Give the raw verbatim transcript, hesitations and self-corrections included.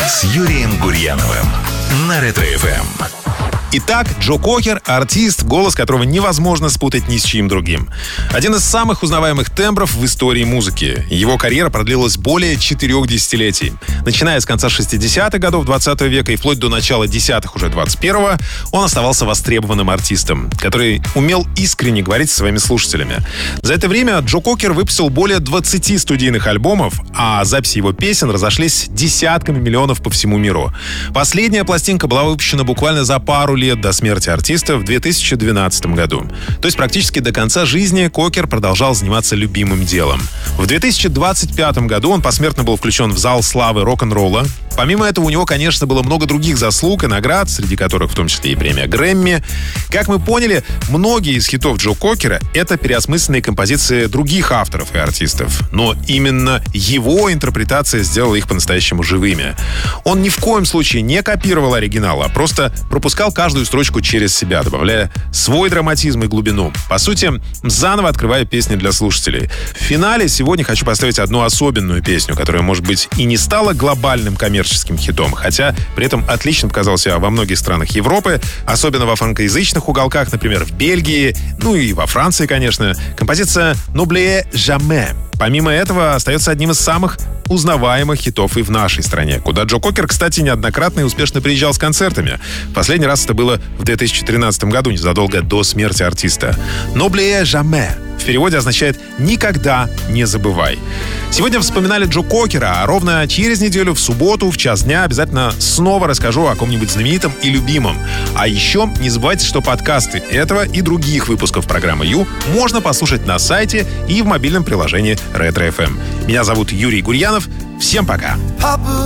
с Юрием Гурьяновым на Ретро-эф эм. Итак, Джо Кокер — артист, голос которого невозможно спутать ни с чьим другим. Один из самых узнаваемых тембров в истории музыки. Его карьера продлилась более четырех десятилетий. Начиная с конца шестидесятых годов двадцатого века и вплоть до начала десятых уже двадцать первого, он оставался востребованным артистом, который умел искренне говорить со своими слушателями. За это время Джо Кокер выпустил более двадцати студийных альбомов, а записи его песен разошлись десятками миллионов по всему миру. Последняя пластинка была выпущена буквально за пару лет до смерти артиста в две тысячи двенадцатом году. То есть практически до конца жизни Кокер продолжал заниматься любимым делом. В две тысячи двадцать пятом году он посмертно был включен в зал славы рок-н-ролла. Помимо этого, у него, конечно, было много других заслуг и наград, среди которых в том числе и премия Грэмми. Как мы поняли, многие из хитов Джо Кокера — это переосмысленные композиции других авторов и артистов. Но именно его интерпретация сделала их по-настоящему живыми. Он ни в коем случае не копировал оригинал, а просто пропускал каждую строчку через себя, добавляя свой драматизм и глубину. По сути, заново открывая песни для слушателей. В финале сегодня хочу поставить одну особенную песню, которая, может быть, и не стала глобальным коммерческим хитом, хотя при этом отлично показал себя во многих странах Европы, особенно во франкоязычных уголках, например, в Бельгии, ну и во Франции, конечно. Композиция «N'oubliez jamais». Помимо этого, остается одним из самых узнаваемых хитов и в нашей стране, куда Джо Кокер, кстати, неоднократно и успешно приезжал с концертами. Последний раз это было в две тысячи тринадцатом году, незадолго до смерти артиста. «N'oubliez jamais» в переводе означает «никогда не забывай». Сегодня вспоминали Джо Кокера, а ровно через неделю в субботу в час дня обязательно снова расскажу о ком-нибудь знаменитом и любимом. А еще не забывайте, что подкасты этого и других выпусков программы Ю можно послушать на сайте и в мобильном приложении Ретро-эф эм. Меня зовут Юрий Гурьянов. Всем пока!